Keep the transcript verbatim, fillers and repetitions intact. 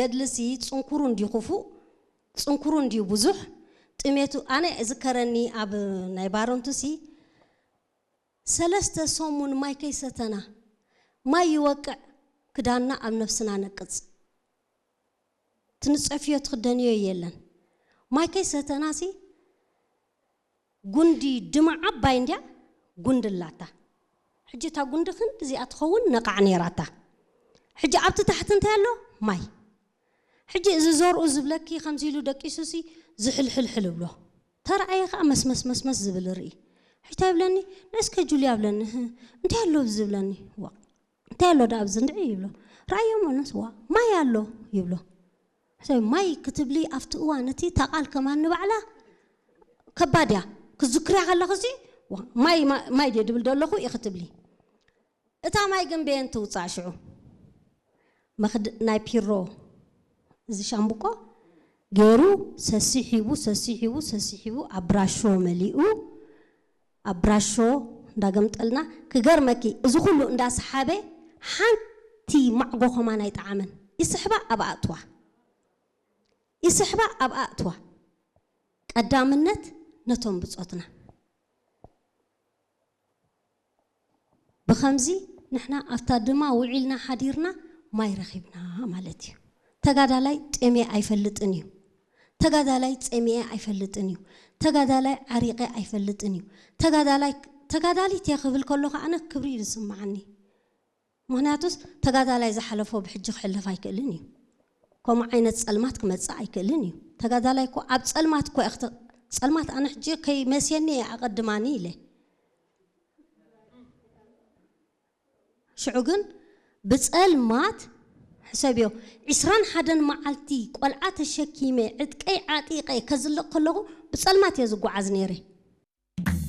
قدلسي تنكرون دي خفو تنكرون دي بزح تميتو أنا أذكرني أب نايبارون تسي سلسة صومون ما كيستنا ما يوقع كدانا أم نفسنا نقص تنصفيه تخدنيو يلن ما كيستنا سي غندي دمع باينديا غندلاتا حجي تا غندخن زي اتخون نقعني راتا حجي ابت تحت انت يالو ماي حجي اذا زورو زبلكي خمسيلو دقيسوسي زحلحل حلبلو ترى اي خا مس مس مس مس زبل ري حتى يبلني نسك جوليا بلني انت يالو زبلني وا انت يالو داب زندعي يبلو رايهم الناس وا ما يالو يبلو حتى ماي كتب لي افت اوانتي تقال كمان نبعلا كباديا كذكري على خزي ماي ماي دي دبل دلخو يكتب لي اتا ماي جن بين توصاشعو مخد ناي بيرو زي شامبوكو غيرو سسيحيبو سسيحيبو سسيحيبو ابراشو مليئو ابراشو داغمطلنا كغرمكي از كله اندا صحابه حنتي معغو خما ناي طعمن يسحبا اباطوا يسحبا اباطوا قدامنت نتوم بصوتنا بخمزي نحنا افتادما وعيلنا حديرنا ما يرخبنا مالتي تغادالاي طمي ايفلطنيو تغادالاي طمي ايفلطنيو تغادالاي عريقه ايفلطنيو تغادالاي تغادالي تيخبل كلو انا كبري يسمعني مهناتوس تغادالاي زحلفو بحج خلف ايكلني كوم عينت صلمات كمصا ايكلني تغادالاي كو اب صلمات كو اخت صلمات انا حجي كي مسيني اقدماني له شعوغن بصلمات حسابيو عشرين حدن معلتي قلعه الشكيمه عدقي عاطيقي كزلق كلو بصلمات يزغعز نيري